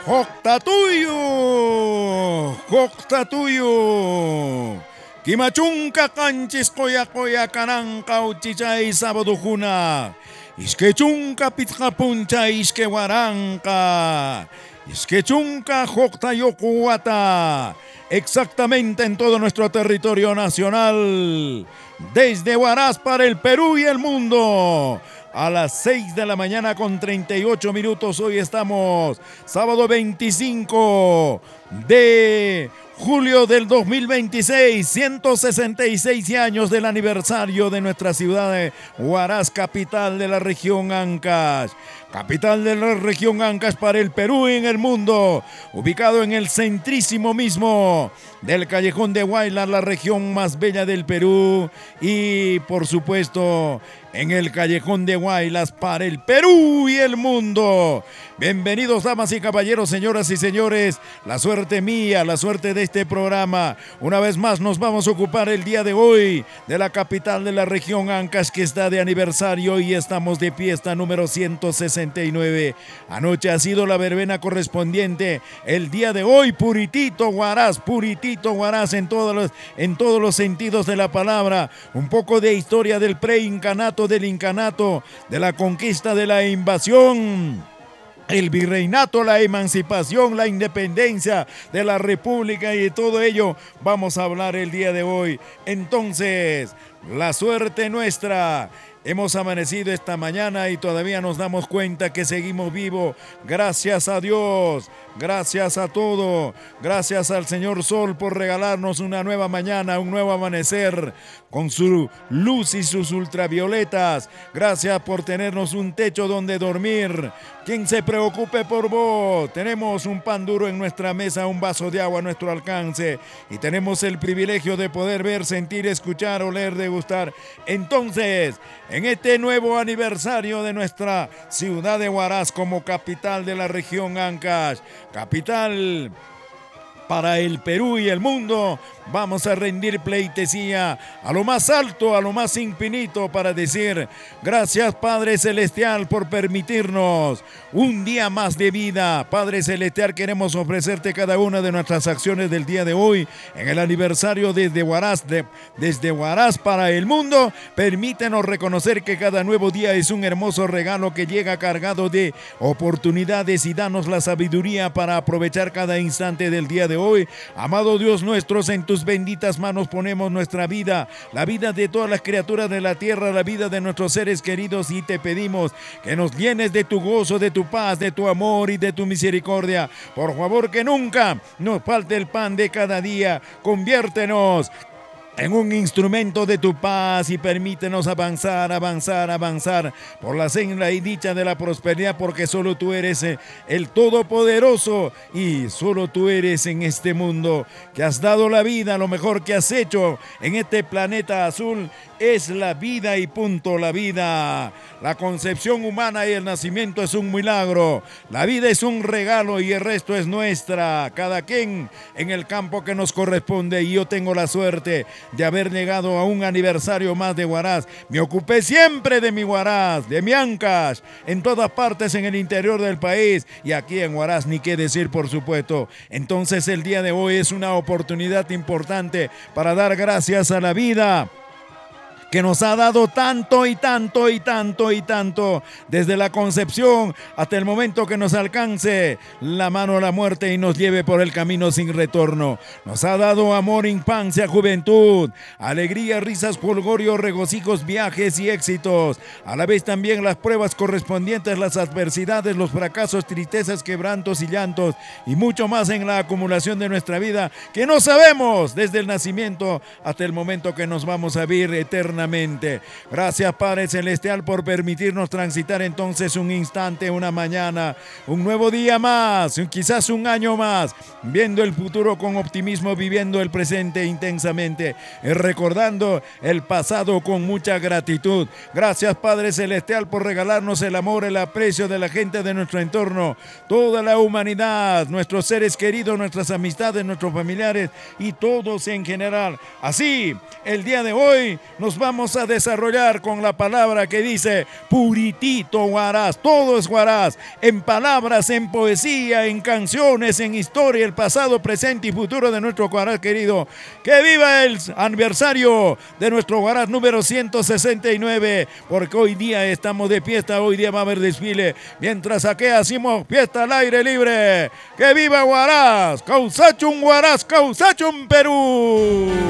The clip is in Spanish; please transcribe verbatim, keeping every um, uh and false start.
Joctatuyo, Joctatuyo. Kimachunka kanchis koya koya kananka uchichay sábado juna. Iske chunka pitja puncha iske waranka. Iske chunka Joctayocuata. Exactamente en todo nuestro territorio nacional. Desde Huaraz para el Perú y el mundo. A las seis de la mañana con treinta y ocho minutos. Hoy estamos sábado veinticinco de julio del dos mil veintiséis, ciento sesenta y seis años del aniversario de nuestra ciudad de Huaraz, capital de la región Ancash. Capital de la región Ancash para el Perú y en el mundo, ubicado en el centrísimo mismo del Callejón de Huaylas, la región más bella del Perú, y por supuesto en el Callejón de Huaylas para el Perú y el mundo. Bienvenidos, damas y caballeros, señoras y señores, la suerte mía, la suerte de este programa. Una vez más nos vamos a ocupar el día de hoy de la capital de la región Ancash, que está de aniversario, y estamos de fiesta número ciento sesenta y nueve. Anoche ha sido la verbena correspondiente. El día de hoy, puritito Huaraz, puritito Huaraz en todos los, en todos los sentidos de la palabra. Un poco de historia del preincanato, del incanato, de la conquista, de la invasión, el virreinato, la emancipación, la independencia de la república, y de todo ello vamos a hablar el día de hoy. Entonces, la suerte nuestra. Hemos amanecido esta mañana y todavía nos damos cuenta que seguimos vivos. Gracias a Dios, gracias a todo, gracias al Señor Sol por regalarnos una nueva mañana, un nuevo amanecer con su luz y sus ultravioletas. Gracias por tenernos un techo donde dormir. Quien se preocupe por vos, tenemos un pan duro en nuestra mesa, un vaso de agua a nuestro alcance, y tenemos el privilegio de poder ver, sentir, escuchar, oler, degustar. Entonces, en este nuevo aniversario de nuestra ciudad de Huaraz como capital de la región Ancash, capital para el Perú y el mundo, vamos a rendir pleitesía a lo más alto, a lo más infinito, para decir gracias, Padre Celestial, por permitirnos un día más de vida. Padre Celestial, queremos ofrecerte cada una de nuestras acciones del día de hoy en el aniversario desde Huaraz, de, desde Huaraz para el mundo. Permítenos reconocer que cada nuevo día es un hermoso regalo que llega cargado de oportunidades, y danos la sabiduría para aprovechar cada instante del día de hoy. Amado Dios nuestro, en tus benditas manos ponemos nuestra vida, la vida de todas las criaturas de la tierra, la vida de nuestros seres queridos, y te pedimos que nos llenes de tu gozo, de tu paz, de tu amor y de tu misericordia. Por favor, que nunca nos falte el pan de cada día. Conviértenos en un instrumento de tu paz y permítenos avanzar, avanzar, avanzar por la senda y dicha de la prosperidad, porque solo tú eres el Todopoderoso, y solo tú eres en este mundo que has dado la vida. Lo mejor que has hecho en este planeta azul es la vida, y punto. La vida, la concepción humana y el nacimiento es un milagro. La vida es un regalo y el resto es nuestra, cada quien en el campo que nos corresponde. Y yo tengo la suerte de haber llegado a un aniversario más de Huaraz. Me ocupé siempre de mi Huaraz, de mi Ancash, en todas partes en el interior del país, y aquí en Huaraz ni qué decir, por supuesto. Entonces el día de hoy es una oportunidad importante para dar gracias a la vida, que nos ha dado tanto y tanto y tanto y tanto, desde la concepción hasta el momento que nos alcance la mano a la muerte y nos lleve por el camino sin retorno. Nos ha dado amor, infancia, juventud, alegría, risas, jolgorio, regocijos, viajes y éxitos. A la vez también las pruebas correspondientes, las adversidades, los fracasos, tristezas, quebrantos y llantos, y mucho más en la acumulación de nuestra vida, que no sabemos desde el nacimiento hasta el momento que nos vamos a vivir eternamente. Gracias, Padre Celestial, por permitirnos transitar entonces un instante, una mañana, un nuevo día más, quizás un año más, viendo el futuro con optimismo, viviendo el presente intensamente, recordando el pasado con mucha gratitud. Gracias, Padre Celestial, por regalarnos el amor, el aprecio de la gente de nuestro entorno, toda la humanidad, nuestros seres queridos, nuestras amistades, nuestros familiares y todos en general. Así, el día de hoy nos va vamos a desarrollar con la palabra que dice puritito Huaraz. Todo es Huaraz, en palabras, en poesía, en canciones, en historia, el pasado, presente y futuro de nuestro Huaraz querido. ¡Que viva el aniversario de nuestro Huaraz número ciento sesenta y nueve! Porque hoy día estamos de fiesta, hoy día va a haber desfile, mientras aquí hacemos fiesta al aire libre. ¡Que viva Huaraz! ¡Causachum Huaraz! ¡Causachum Perú!